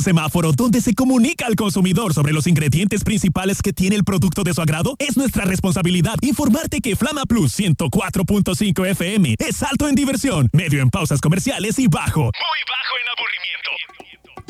Semáforo, donde se comunica al consumidor sobre los ingredientes principales que tiene el producto de su agrado. Es nuestra responsabilidad informarte que Flama Plus 104.5 FM es alto en diversión, medio en pausas comerciales y bajo, muy bajo en aburrimiento.